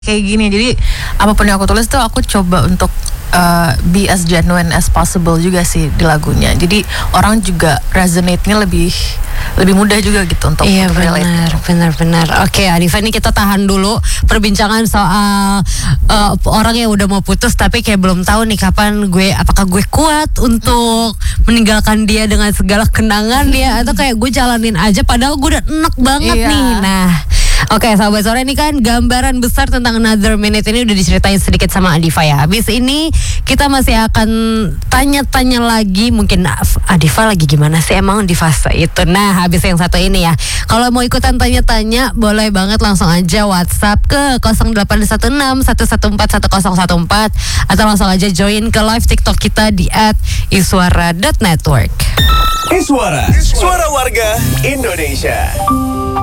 kayak gini. Jadi apapun yang aku tulis tuh aku coba untuk be as genuine as possible juga sih di lagunya. Jadi orang juga resonate-nya lebih mudah juga gitu untuk relate. Benar. Oke, Adifa, ini kita tahan dulu perbincangan soal orang yang udah mau putus tapi kayak belum tahu nih kapan apakah gue kuat untuk meninggalkan dia dengan segala kenangan dia, atau kayak gue jalanin aja padahal gue udah enak banget nih. Nah, oke, sahabat sore, ini kan gambaran besar tentang Another Minute ini udah diceritain sedikit sama Adifa ya. Habis ini kita masih akan tanya-tanya lagi, mungkin Adifa lagi gimana sih emang di fase itu. Nah, habis yang satu ini ya, kalau mau ikutan tanya-tanya boleh banget langsung aja WhatsApp ke 0816 114 1014 atau langsung aja join ke live TikTok kita di @iswara.network. Iswara, suara warga Indonesia.